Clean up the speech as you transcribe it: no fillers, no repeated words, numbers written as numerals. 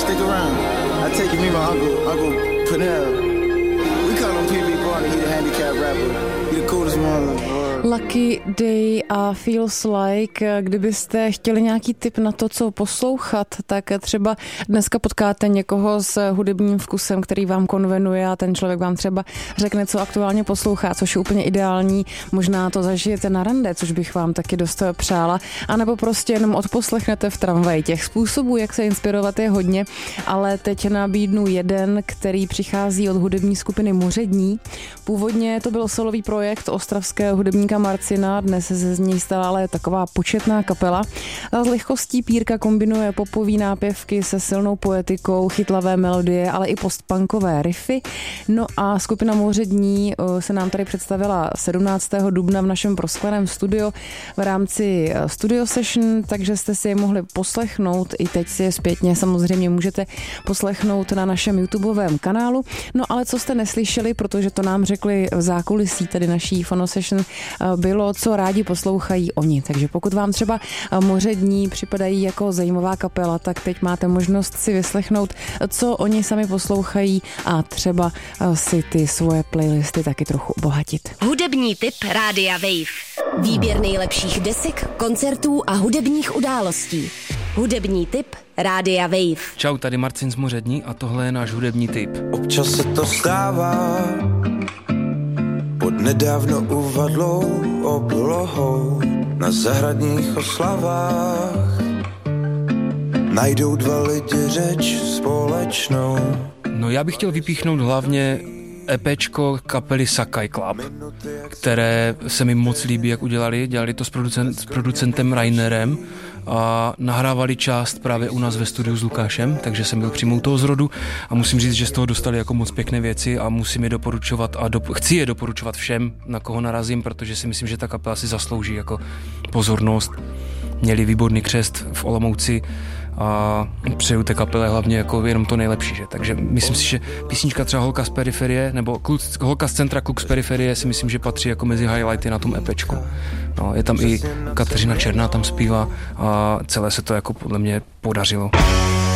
stick around. I take you, me, my Uncle Pernell. We call him PB Barney, he the handicapped rapper. He the coolest mother. Lucky Day a Feels Like. Kdybyste chtěli nějaký tip na to, co poslouchat, tak třeba dneska potkáte někoho s hudebním vkusem, který vám konvenuje a ten člověk vám třeba řekne, co aktuálně poslouchá, což je úplně ideální. Možná to zažijete na rande, což bych vám taky dost přála, anebo prostě jenom odposlechnete v tramvaji. Těch způsobů, jak se inspirovat, je hodně, ale teď nabídnu jeden, který přichází od hudební skupiny Mořední. Původně to byl solový projekt ostravského hudebníka Marcina, dnes se z něj stala ale taková početná kapela. A s lehkostí Pírka kombinuje popový nápěvky se silnou poetikou, chytlavé melodie, ale i postpunkové riffy. No a skupina Mořední se nám tady představila 17. dubna v našem proskleném studiu v rámci studio session, takže jste si je mohli poslechnout. I teď si je zpětně samozřejmě můžete poslechnout na našem YouTubeovém kanálu. No ale co jste neslyšeli, protože to nám řekli v zákulisí tady naší Fonosession, bylo, co rádi poslouchají oni. Takže pokud vám třeba Mořední připadají jako zajímavá kapela, tak teď máte možnost si vyslechnout, co oni sami poslouchají a třeba si ty svoje playlisty taky trochu obohatit. Hudební tip Rádia Wave. Výběr nejlepších desek, koncertů a hudebních událostí. Hudební tip Rádia Wave. Čau, tady Marcin z Mořední a tohle je náš hudební tip. Občas se to stává pod nedávno uvadlou oblohou na zahradních oslavách najdou dva lidi řeč společnou. No já bych chtěl vypíchnout hlavně EPčko kapely Sakai Club, které se mi moc líbí, jak dělali to s producentem Rainerem a nahrávali část právě u nás ve studiu s Lukášem, takže jsem byl přímo u toho zrodu a musím říct, že z toho dostali jako moc pěkné věci a musím je doporučovat a chci je doporučovat všem, na koho narazím, protože si myslím, že ta kapela si zaslouží jako pozornost. Měli výborný křest v Olomouci a přeju té kapele hlavně jako jenom to nejlepší, že? Takže myslím si, že písnička třeba Holka z periferie nebo Holka z centra, Kluk z periferie si myslím, že patří jako mezi highlighty na tom EPčku. No, je tam i Kateřina Černá tam zpívá a celé se to jako podle mě podařilo.